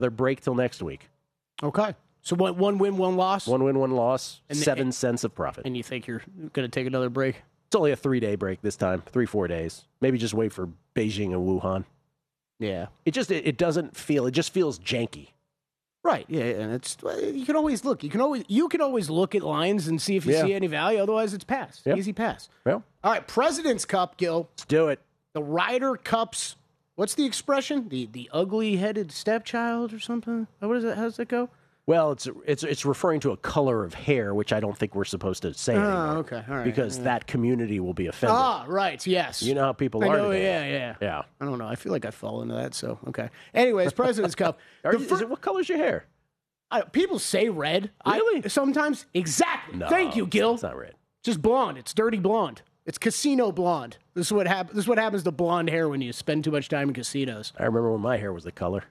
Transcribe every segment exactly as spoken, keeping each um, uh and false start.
Their break till next week. Okay. So what, one win, one loss? One win, one loss, and seven the, cents of profit. And you think you're going to take another break? It's only a three-day break this time, three, four days. Maybe just wait for Beijing and Wuhan. Yeah. It just it, it doesn't feel, it just feels janky. Right, yeah, and it's you can always look. You can always you can always look at lines and see if you yeah. see any value. Otherwise, it's pass. Yep. Easy pass. Well, all right. President's Cup, Gil. Let's do it. The Ryder Cups. What's the expression? The the ugly-headed stepchild or something? What is it? How does it go? Well, it's it's it's referring to a color of hair, which I don't think we're supposed to say anymore. Oh, okay, all right. Because yeah. that community will be offended. Ah, right. Yes. You know how people I are. know, today. yeah, yeah, yeah. I don't know. I feel like I fall into that. So okay. Anyways, President's Cup. Are, fir- is it what color's your hair? I, people say red. Really? I, sometimes. Exactly. No, Thank you, Gil. It's not red. Just blonde. It's dirty blonde. It's casino blonde. This is what happens. This is what happens to blonde hair when you spend too much time in casinos. I remember when my hair was the color.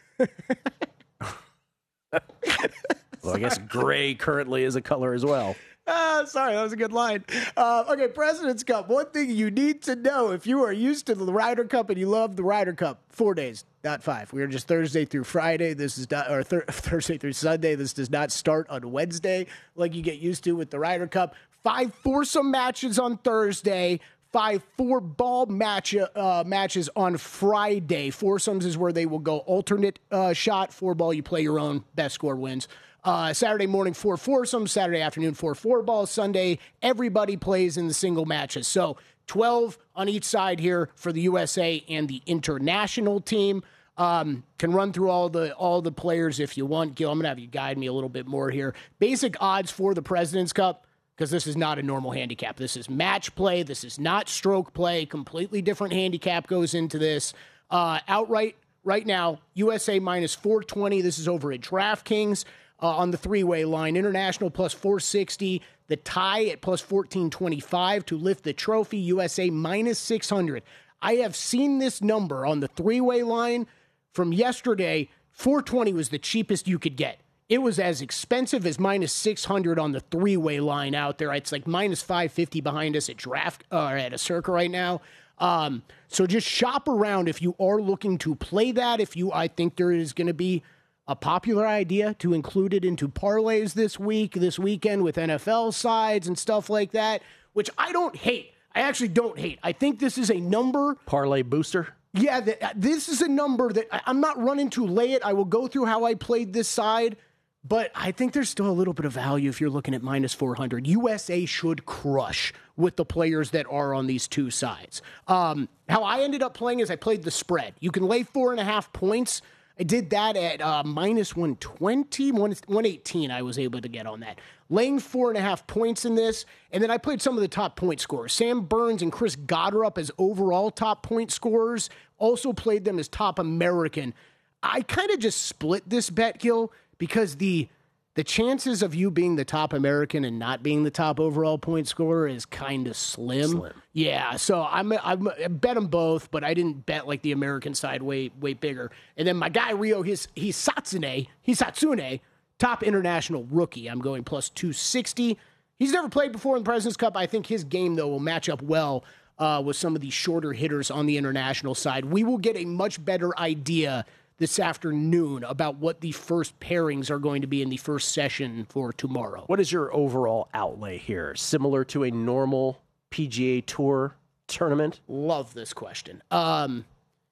Well, I guess gray currently is a color as well. Ah, sorry, that was a good line. Uh, okay, President's Cup. One thing you need to know if you are used to the Ryder Cup and you love the Ryder Cup, four days, not five. We are just Thursday through Friday. This is not, or thir- Thursday through Sunday. This does not start on Wednesday like you get used to with the Ryder Cup. Five foursome matches on Thursday. Five four-ball match, uh, matches on Friday. Foursomes is where they will go alternate uh, shot. Four-ball, you play your own. Best score wins. Uh, Saturday morning, four foursomes. Saturday afternoon, four four-balls. Sunday, everybody plays in the single matches. So twelve on each side here for the U S A and the international team. Um, can run through all the all the players if you want. Gil, I'm going to have you guide me a little bit more here. Basic odds for the President's Cup, because this is not a normal handicap. This is match play. This is not stroke play. Completely different handicap goes into this. Uh, outright right now, U S A minus four twenty. This is over at DraftKings uh, on the three-way line. International plus four sixty. The tie at plus fourteen twenty-five to lift the trophy. U S A minus six hundred. I have seen this number on the three-way line from yesterday. four twenty was the cheapest you could get. It was as expensive as minus six hundred on the three-way line out there. It's like minus five fifty behind us at draft or uh, at a circa right now. Um, so just shop around if you are looking to play that. If you, I think there is going to be a popular idea to include it into parlays this week, this weekend with N F L sides and stuff like that, which I don't hate. I actually don't hate. I think this is a number. Parlay booster? Yeah, th- this is a number that I- I'm not running to lay it. I will go through how I played this side. But I think there's still a little bit of value if you're looking at minus four hundred. U S A should crush with the players that are on these two sides. Um, how I ended up playing is I played the spread. You can lay four and a half points. I did that at uh, minus one twenty, one eighteen I was able to get on that. Laying four and a half points in this, and then I played some of the top point scorers. Sam Burns and Chris Goddard as overall top point scorers. Also played them as top American. I kind of just split this bet, Gil, because the the chances of you being the top American and not being the top overall point scorer is kind of slim. Slim. Yeah, so I'm, I'm I bet them both, but I didn't bet like the American side way way bigger. And then my guy Ryo, his he's Satsune, he's Satsune, top international rookie. I'm going plus two sixty. He's never played before in the President's Cup. I think his game though will match up well uh, with some of these shorter hitters on the international side. We will get a much better idea this afternoon about what the first pairings are going to be in the first session for tomorrow. What is your overall outlay here? Similar to a normal P G A Tour tournament? Love this question. Um,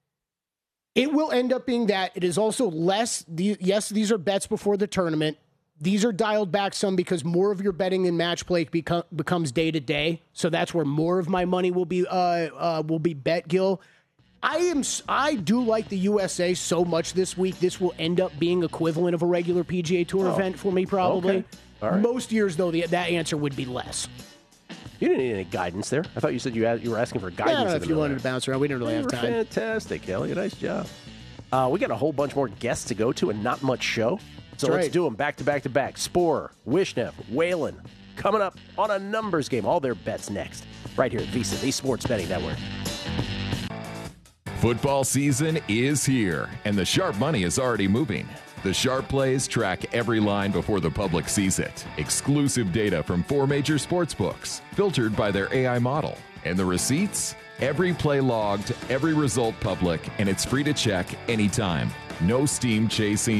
it will end up being that. It is also less. The, yes, these are bets before the tournament. These are dialed back some because more of your betting in match play become, becomes day to day. So that's where more of my money will be uh, uh, will be bet, Gil. I am. I do like the U S A so much this week. This will end up being equivalent of a regular P G A Tour oh. event for me, probably. Okay. All right. Most years, though, the, that answer would be less. You didn't need any guidance there. I thought you said you had, you were asking for guidance. Yeah, I don't know if you wanted there. to bounce around. We didn't really you have were time. Fantastic, Kelly. Nice job. Uh, we got a whole bunch more guests to go to and not much show. So That's let's right. do them back to back to back. Sporer, Wishnev, Whalen, coming up on a numbers game. All their bets next, right here at VSiN, the Sports Betting Network. Football season is here, and the sharp money is already moving. The Sharp Plays track every line before the public sees it. Exclusive data from four major sports books, filtered by their A I model. And the receipts? Every play logged, every result public, and it's free to check anytime. No steam chasing.